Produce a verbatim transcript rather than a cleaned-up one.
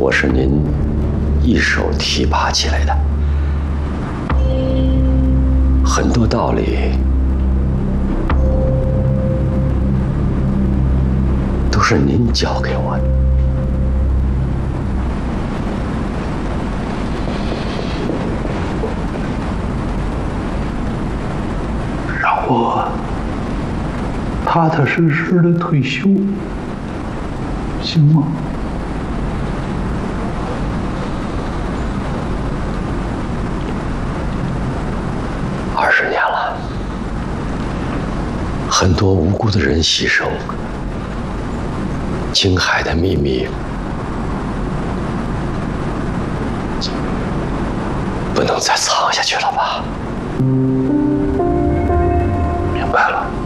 我是您一手提拔起来的，很多道理都是您教给我的。 让我踏踏实实的退休，行吗？ 二十年了，很多无辜的人牺牲，青海的秘密不能再藏下去了吧？ 明白了。